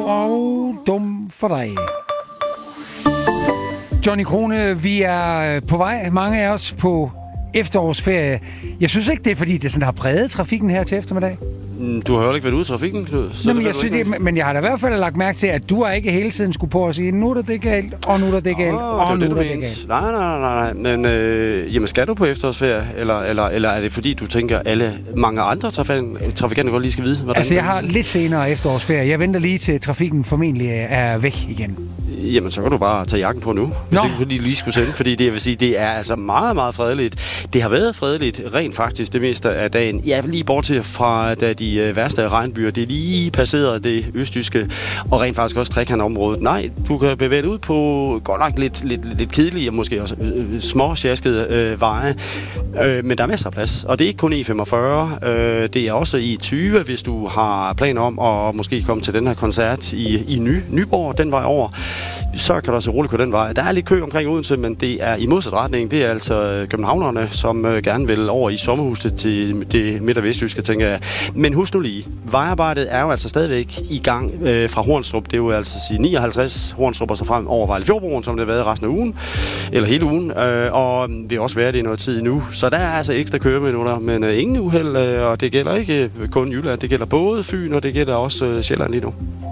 og dum for dig. Johnny Krone, vi er på vej, mange af os, på efterårsferie. Jeg synes ikke, det er fordi, det sådan har præget trafikken her til eftermiddag. Du har jo ikke været ude i trafikken, Knud. Men jeg har da i hvert fald lagt mærke til, at du har ikke hele tiden skulle på at sige, nu er der det galt, og nu er der det galt, og nu er der det galt. Nej. Men jamen, skal du på efterårsferie, eller er det fordi, du tænker, alle mange andre trafikanter godt lige skal vide, hvordan... Altså, jeg har lidt senere efterårsferie. Jeg venter lige til trafikken formentlig er væk igen. Jamen, så kan du bare tage jakken på nu, hvis det ikke fordi, du lige skulle sende. Fordi det, jeg vil sige, det er altså meget, meget fredeligt. Det har været fredeligt, rent faktisk, det meste af dagen. Ja, lige bortset fra, da de værste regnbyer, det er lige passeret det østjyske, og rent faktisk også trekantområdet. Nej, du kan bevæge dig ud på godt nok lidt kedelige, og måske også småsjaskede veje. Men der er masser af plads, og det er ikke kun E45. Det er også E20, hvis du har planer om at måske komme til den her koncert i Nyborg, den vej over. Så kan du også roligt gå den vej. Der er lidt kø omkring Odense, men det er i modsat retning. Det er altså københavnerne, som gerne vil over i sommerhuset til det midt- og vestjyske, tænker jeg. Men husk nu lige, vejarbejdet er jo altså stadigvæk i gang fra Hornstrup. Det er jo altså 59 Hornstrup og så frem over Vejlefjordbroen, som det har været resten af ugen, eller hele ugen, og vil også være det i noget tid nu. Så der er altså ekstra køreminutter, men ingen uheld, og det gælder ikke kun Jylland. Det gælder både Fyn, og det gælder også Sjælland lige nu.